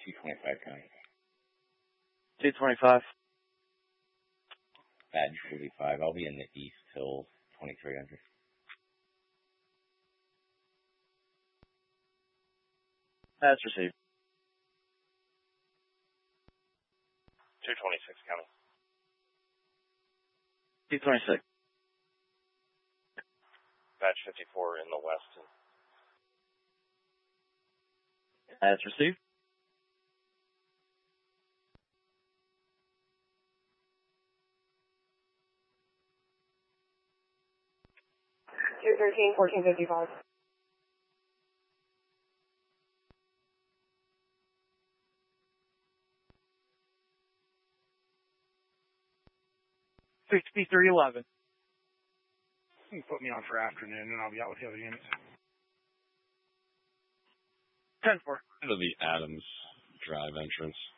225 County. 225. Badge 45. I'll be in the east till 2300. That's received. 226 County. 226. Badge 54 in the west. That's received. $213, 1455. $6311. You can put me on for afternoon, and I'll be out with the other units. 10-4. Into the Adams Drive entrance.